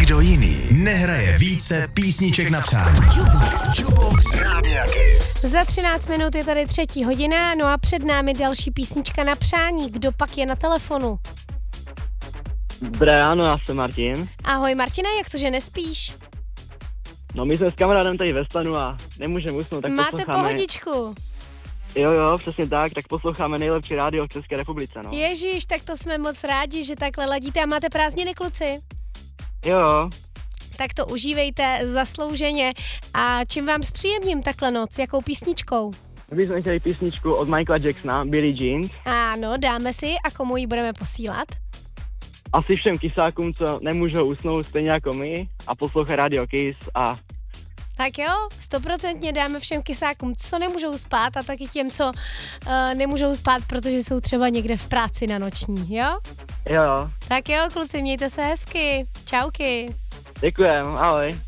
Nikdo jiný nehraje více písniček na přání. Jukebox Rádia Kiss. Za 13 minut je tady 3. hodina, no a před námi další písnička na přání. Kdo pak je na telefonu? Dobré ráno, já jsem Martin. Ahoj Martina, jak to, že nespíš? No my jsme s kamarádem tady ve stanu a nemůžeme usnout, tak Máte posloucháme... pohodičku? Jo, přesně tak posloucháme nejlepší rádio v České republice, no. Ježíš, tak to jsme moc rádi, že takhle ladíte a máte prázdniny, kluci. Jo, Tak to užívejte zaslouženě a čím vám zpříjemním takhle noc, jakou písničkou? my jsme chtěli písničku od Michaela Jacksona, Billie Jean. Ano, dáme si a komu ji budeme posílat? Asi všem kysákům, co nemůžou usnout stejně jako my a poslouchají Radio Kiss a... Tak jo, 100% dáme všem kysákům, co nemůžou spát a taky těm, co nemůžou spát, protože jsou třeba někde v práci na noční, jo? Jo, Tak jo, kluci, mějte se hezky. Čauky. děkujem, ahoj.